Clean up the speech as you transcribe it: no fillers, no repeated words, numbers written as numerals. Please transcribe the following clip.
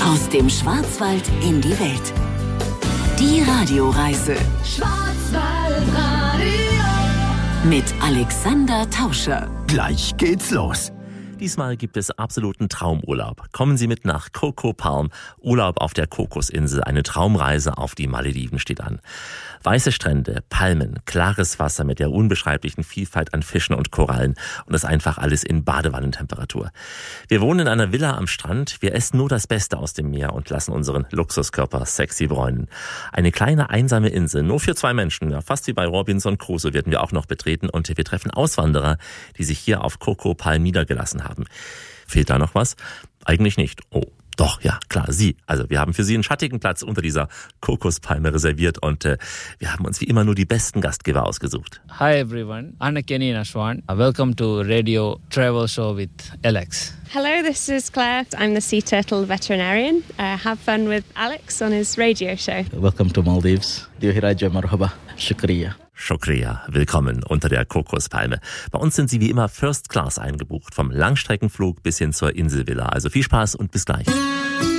Aus dem Schwarzwald in die Welt. Die Radioreise Schwarzwaldradio mit Alexander Tauscher. Gleich geht's los. Diesmal gibt es absoluten Traumurlaub. Kommen Sie mit nach Coco Palm. Urlaub auf der Kokosinsel. Eine Traumreise auf die Malediven steht an. Weiße Strände, Palmen, klares Wasser mit der unbeschreiblichen Vielfalt an Fischen und Korallen. Und das einfach alles in Badewannentemperatur. Wir wohnen in einer Villa am Strand. Wir essen nur das Beste aus dem Meer und lassen unseren Luxuskörper sexy bräunen. Eine kleine einsame Insel, nur für 2 Menschen. Ja, fast wie bei Robinson Crusoe werden wir auch noch betreten. Und wir treffen Auswanderer, die sich hier auf Coco Palm niedergelassen haben. Fehlt da noch was? Eigentlich nicht. Oh, doch, ja, klar, Sie. Also wir haben für Sie einen schattigen Platz unter dieser Kokospalme reserviert und wir haben uns wie immer nur die besten Gastgeber ausgesucht. Hi everyone, I'm Kenny Nashwan. Welcome to Radio Travel Show with Alex. Hello, this is Claire. I'm the sea turtle veterinarian. Have fun with Alex on his radio show. Welcome to Maldives. Dihiraja marhaba. Shukriya. Shukriya, willkommen unter der Kokospalme. Bei uns sind Sie wie immer First Class eingebucht, vom Langstreckenflug bis hin zur Inselvilla. Also viel Spaß und bis gleich.